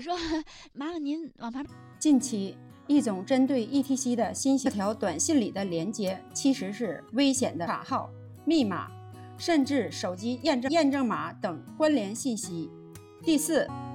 我说麻烦您往旁边。 近期，一种针对 ETC 的新一条短信里的连接，其实是危险的卡号、密码，甚至手机验证码等关联信息。第四，